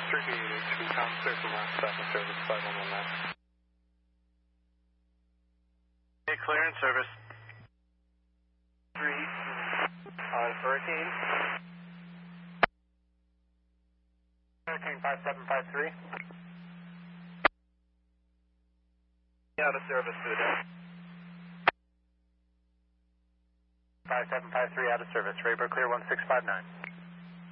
388 com, clear from last stop in service, 5119. Hey, clear in service. 3 Hurricane. Hurricane 5753. Out of service for the day. 5753 out of service. Rayburg clear 1659.